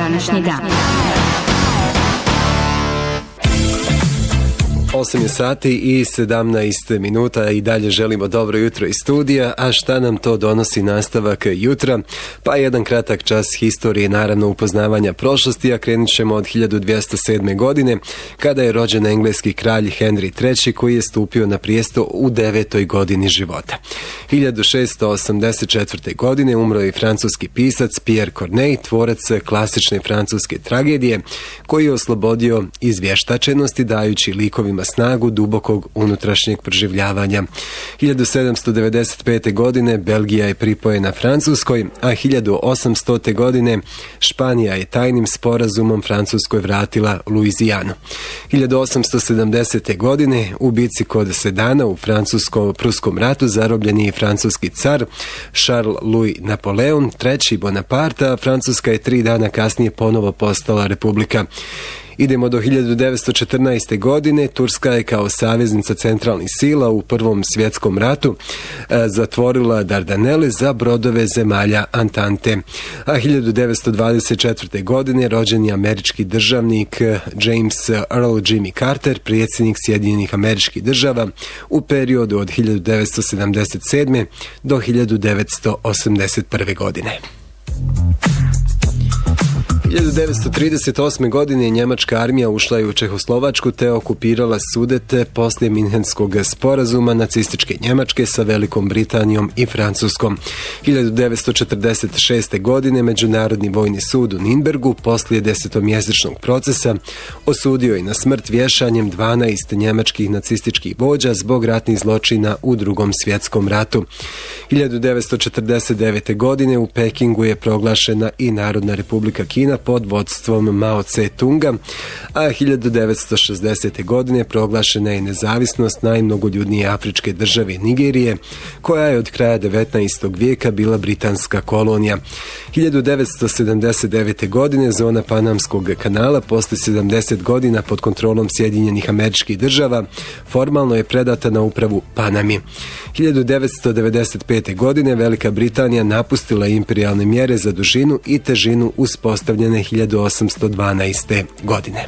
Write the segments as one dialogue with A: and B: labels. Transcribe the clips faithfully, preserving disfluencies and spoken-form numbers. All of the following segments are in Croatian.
A: današnji dan.
B: osam je sati i sedamnaest minuta i dalje želimo dobro jutro iz studija, a šta nam to donosi nastavak jutra? Pa jedan kratak čas historije, naravno upoznavanja prošlosti, a krenut ćemo od hiljadu dvjesto sedme. godine, kada je rođen engleski kralj Henry treći, koji je stupio na prijesto u devetoj godini života. hiljadu šessto osamdeset četvrte. godine umro je francuski pisac Pierre Corneille, tvorac klasične francuske tragedije, koji je oslobodio izvještačenosti dajući likovima snagu dubokog unutrašnjeg proživljavanja. hiljadu sedamsto devedeset pete. godine Belgija je pripojena Francuskoj, a hiljadu osamstote. godine Španija je tajnim sporazumom Francuskoj vratila Luizijanu. hiljadu osamsto sedamdesete. godine u bici kod Sedana u francusko-pruskom ratu zarobljen je francuski car Charles Louis Napoleon treći Bonaparte, a Francuska je tri dana kasnije ponovo postala republika. Idemo do hiljadu devetsto četrnaeste. godine. Turska je kao saveznica centralnih sila u Prvom svjetskom ratu e, zatvorila Dardanele za brodove zemalja Antante. A hiljadu devetsto dvadeset četvrte. godine rođen je američki državnik James Earl Jimmy Carter, predsjednik Sjedinjenih Američkih Država u periodu od hiljadu devetsto sedamdeset sedme. do hiljadu devetsto osamdeset prve. godine. hiljadu devetsto trideset osme. godine njemačka armija ušla je u Čehoslovačku te okupirala Sudete poslije Minhenskog sporazuma nacističke Njemačke sa Velikom Britanijom i Francuskom. hiljadu devetsto četrdeset šeste. godine Međunarodni vojni sud u Nürnbergu poslije desetomjesečnog procesa osudio je na smrt vješanjem dvanaest njemačkih nacističkih vođa zbog ratnih zločina u Drugom svjetskom ratu. hiljadu devetsto četrdeset devete. godine u Pekingu je proglašena i Narodna Republika Kina pod vodstvom Mao Tse-tunga, a hiljadu devetsto šezdesete. godine proglašena je nezavisnost najmnogoljudnije afričke države Nigerije, koja je od kraja devetnaestog. vijeka bila britanska kolonija. hiljadu devetsto sedamdeset devete. godine zona Panamskog kanala poslije sedamdeset godina pod kontrolom Sjedinjenih Američkih Država formalno je predata na upravu Panami. hiljadu devetsto devedeset pete. godine Velika Britanija napustila imperijalne mjere za dužinu i težinu uspostavljene hiljadu osamsto dvanaeste. godine.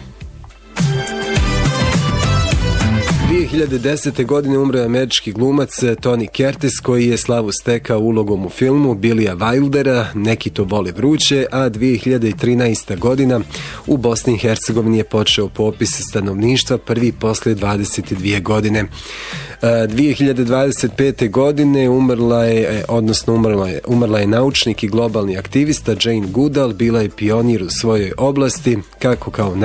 B: dvije hiljade desete. godine umro je američki glumac Tony Curtis, koji je slavu stekao ulogom u filmu Billya Wildera Neki to vole vruće, a dvije hiljade trinaeste. godina u Bosni i Hercegovini je počeo popis stanovništva, prvi poslije dvadeset dvije godine. dvije hiljade dvadeset pete. godine umrla je, odnosno umrla je, umrla je naučnik i globalni aktivista Jane Goodall, bila je pionir u svojoj oblasti, kako kao